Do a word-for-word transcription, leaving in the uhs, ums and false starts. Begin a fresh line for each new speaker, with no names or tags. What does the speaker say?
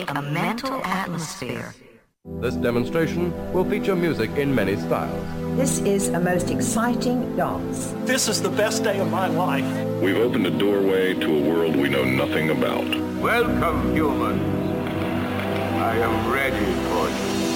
create a mental atmosphere.
This demonstration will feature music in many styles.
This is a most exciting dance.
This is the best day of my life.
We've opened a doorway to a world we know nothing about.
Welcome, humans. I am ready for you.